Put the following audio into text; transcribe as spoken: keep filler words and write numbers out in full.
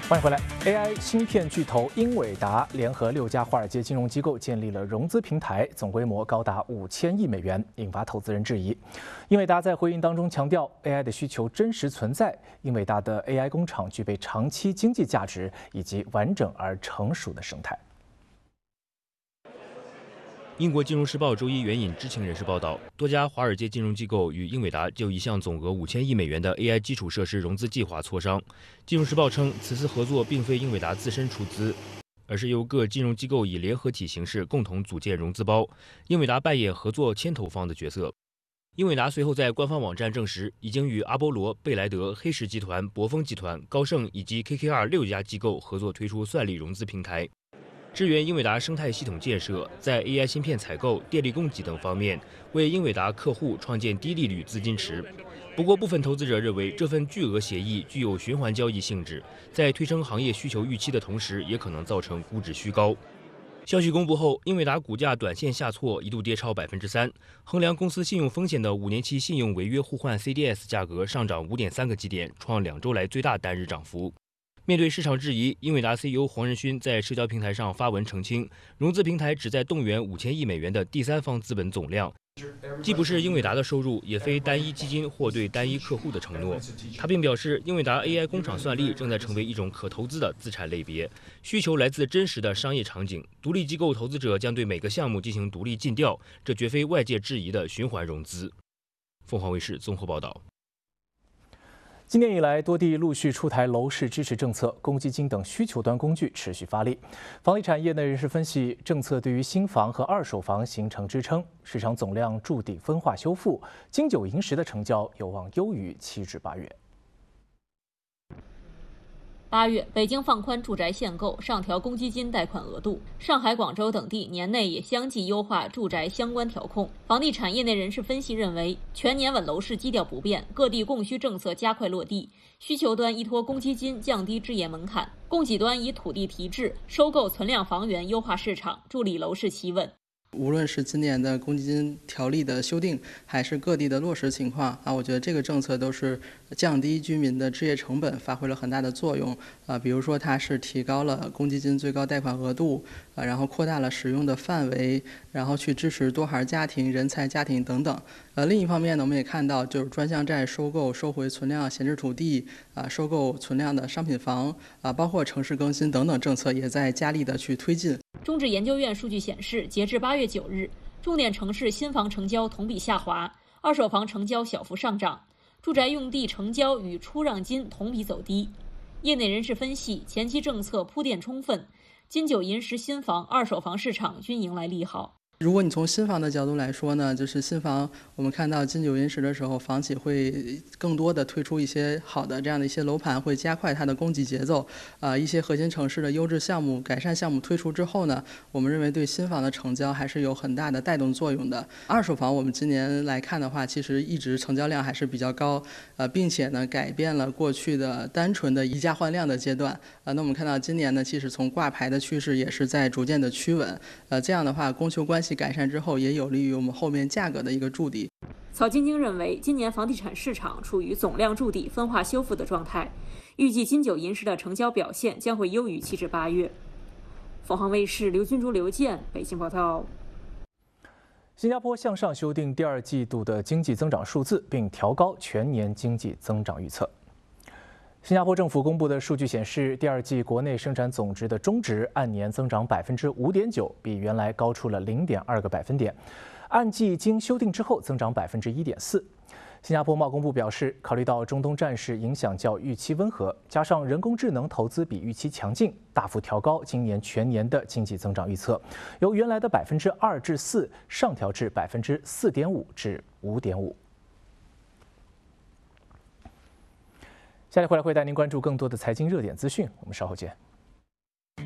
欢迎回来。A I 芯片巨头英伟达联合六家华尔街金融机构建立了融资平台，总规模高达五千亿美元，引发投资人质疑。英伟达在回应当中强调 ，A I 的需求真实存在，英伟达的 A I 工厂具备长期经济价值以及完整而成熟的生态。 英国金融时报周一援引知情人士报道，多家华尔街金融机构与英伟达就一项总额五千亿美元的 A I 基础设施融资计划磋商。金融时报称，此次合作并非英伟达自身出资，而是由各金融机构以联合体形式共同组建融资包，英伟达扮演合作牵头方的角色。英伟达随后在官方网站证实，已经与阿波罗、贝莱德、黑石集团、博丰集团、高盛以及 K K R 六家机构合作推出算力融资平台。 支援英伟达生态系统建设，在 A I 芯片采购、电力供给等方面，为英伟达客户创建低利率资金池。不过，部分投资者认为这份巨额协议具有循环交易性质，在推升行业需求预期的同时，也可能造成估值虚高。消息公布后，英伟达股价短线下挫，一度跌超百分之三。衡量公司信用风险的五年期信用违约互换 C D S 价格上涨五点三个基点，创两周来最大单日涨幅。 面对市场质疑，英伟达 C E O 黄仁勋在社交平台上发文澄清，融资平台旨在动员五千亿美元的第三方资本总量，既不是英伟达的收入，也非单一基金或对单一客户的承诺。他并表示，英伟达 A I 工厂算力正在成为一种可投资的资产类别，需求来自真实的商业场景。独立机构投资者将对每个项目进行独立尽调，这绝非外界质疑的循环融资。凤凰卫视综合报道。 今年以来，多地陆续出台楼市支持政策，公积金等需求端工具持续发力。房地产业内人士分析，政策对于新房和二手房形成支撑，市场总量筑底分化修复，金九银十的成交有望优于七至八月。 八月，北京放宽住宅限购，上调公积金贷款额度；上海、广州等地年内也相继优化住宅相关调控。房地产业内人士分析认为，全年稳楼市基调不变，各地供需政策加快落地，需求端依托公积金降低置业门槛，供给端以土地提质、收购存量房源优化市场，助力楼市企稳。 无论是今年的公积金条例的修订，还是各地的落实情况啊，我觉得这个政策都是降低居民的置业成本，发挥了很大的作用啊。比如说，它是提高了公积金最高贷款额度啊，然后扩大了使用的范围，然后去支持多孩家庭、人才家庭等等。呃，另一方面呢，我们也看到，就是专项债收购、收回存量闲置土地啊，收购存量的商品房啊，包括城市更新等等政策也在加力的去推进。 中指研究院数据显示，截至八月九日，重点城市新房成交同比下滑，二手房成交小幅上涨，住宅用地成交与出让金同比走低。业内人士分析，前期政策铺垫充分，金九银十新房、二手房市场均迎来利好。 如果你从新房的角度来说呢，就是新房，我们看到金九银十的时候，房企会更多的推出一些好的这样的一些楼盘，会加快它的供给节奏。啊、呃，一些核心城市的优质项目、改善项目推出之后呢，我们认为对新房的成交还是有很大的带动作用的。二手房我们今年来看的话，其实一直成交量还是比较高，呃，并且呢改变了过去的单纯的以价换量的阶段。啊、呃，那我们看到今年呢，其实从挂牌的趋势也是在逐渐的趋稳。呃，这样的话，供求关系 改善之后，也有利于我们后面价格的一个筑底。 曹晶晶认为，今年房地产市场处于总量筑底、分化修复的状态，预计金九银十的成交表现将会优于七至八月。凤凰卫视刘君竹、刘健北京报道。 新加坡向上修订第二季度的经济增长数字，并调高全年经济增长预测。 新加坡政府公布的数据显示，第二季国内生产总值的中值按年增长百分之五点九，比原来高出了零点二个百分点，按季经修订之后增长百分之一点四。新加坡贸工部表示，考虑到中东战事影响较预期温和，加上人工智能投资比预期强劲，大幅调高今年全年的经济增长预测，由原来的百分之二至四上调至百分之四点五至五点五。 下来回来会带您关注更多的财经热点资讯，我们稍后见。